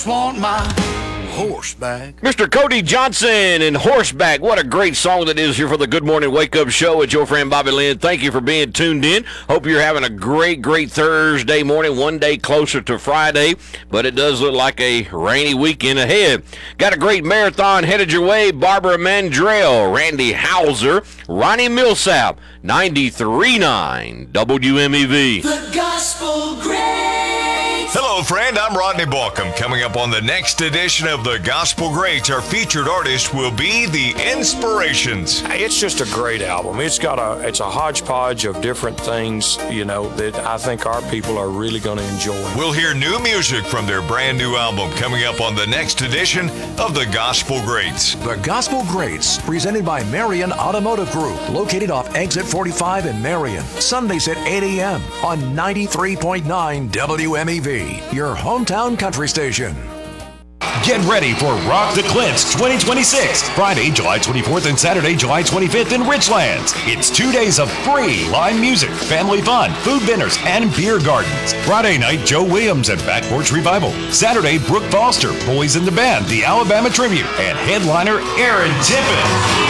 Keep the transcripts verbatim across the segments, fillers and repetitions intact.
just want my horseback. Mister Cody Johnson and Horseback. What a great song that is here for the Good Morning Wake Up Show with your friend Bobby Lynn. Thank you for being tuned in. Hope you're having a great, great Thursday morning, one day closer to Friday, but it does look like a rainy weekend ahead. Got a great marathon headed your way. Barbara Mandrell, Randy Hauser, Ronnie Millsap, ninety-three point nine W M E V. The Gospel Greats. Hello, friend. I'm Rodney Balcom. Coming up on the next edition of The Gospel Greats, our featured artist will be The Inspirations. It's just a great album. It's got a it's a hodgepodge of different things, you know, that I think our people are really going to enjoy. We'll hear new music from their brand new album coming up on the next edition of The Gospel Greats. The Gospel Greats, presented by Marion Automotive Group, located off Exit forty-five in Marion. Sundays at eight a.m. on ninety-three point nine W M E V, your hometown country station. Get ready for Rock the Clint's twenty twenty-six, Friday, July twenty-fourth and Saturday, July twenty-fifth in Richlands. It's two days of free live music, family fun, food dinners, and beer gardens. Friday night, Joe Williams and Back Porch Revival. Saturday, Brooke Foster, Boys in the Band, the Alabama Tribute, and headliner Aaron Tippin.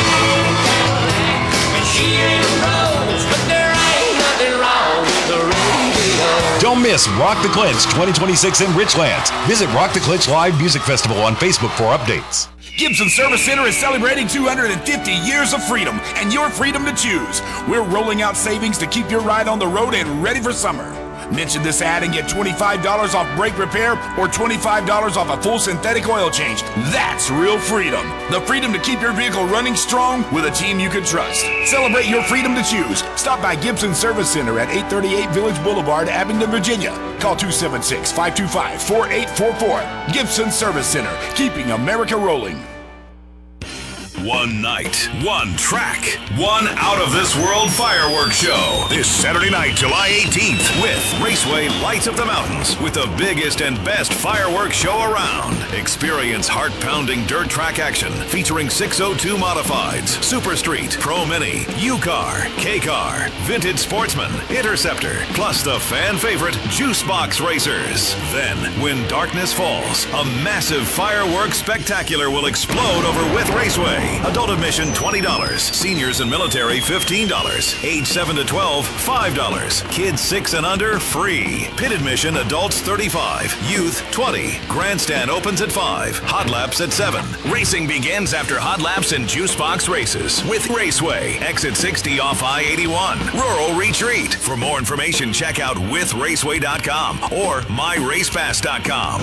Don't miss Rock the Clinch twenty twenty-six in Richlands. Visit Rock the Clinch Live Music Festival on Facebook for updates. Gibson Service Center is celebrating two hundred fifty years of freedom and your freedom to choose. We're rolling out savings to keep your ride on the road and ready for summer. Mention this ad and get twenty-five dollars off brake repair or twenty-five dollars off a full synthetic oil change. That's real freedom. The freedom to keep your vehicle running strong with a team you can trust. Celebrate your freedom to choose. Stop by Gibson Service Center at eight thirty-eight Village Boulevard, Abingdon, Virginia. Call two seven six, five two five, four eight four four. Gibson Service Center, keeping America rolling. One night, one track, one out-of-this-world fireworks show. This Saturday night, July eighteenth, with Raceway Lights Up the Mountains, with the biggest and best fireworks show around. Experience heart-pounding dirt track action featuring six oh two Modifieds, Super Street, Pro Mini, U-Car, K-Car, Vintage Sportsman, Interceptor, plus the fan favorite Juice Box Racers. Then, when darkness falls, a massive fireworks spectacular will explode over With Raceway. Adult admission twenty dollars. Seniors and military fifteen dollars. Age seven to twelve, five dollars. Kids six and under, free. Pit admission adults thirty-five dollars. Youth twenty dollars. Grandstand opens at five. Hot laps at seven. Racing begins after hot laps and juice box races. With Raceway. Exit sixty off I eighty-one. Rural Retreat. For more information, check out with raceway dot com or my race pass dot com.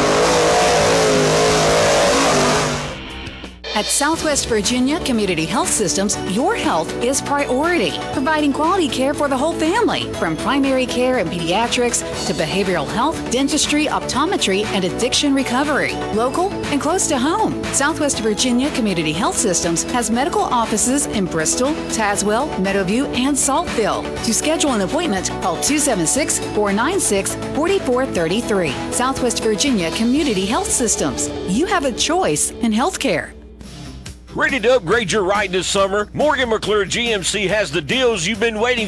At Southwest Virginia Community Health Systems, your health is priority, providing quality care for the whole family, from primary care and pediatrics to behavioral health, dentistry, optometry, and addiction recovery. Local and close to home, Southwest Virginia Community Health Systems has medical offices in Bristol, Tazewell, Meadowview, and Saltville. To schedule an appointment, call two seven six, four nine six, four four three three. Southwest Virginia Community Health Systems. You have a choice in healthcare. Ready to upgrade your ride this summer? Morgan McClure G M C has the deals you've been waiting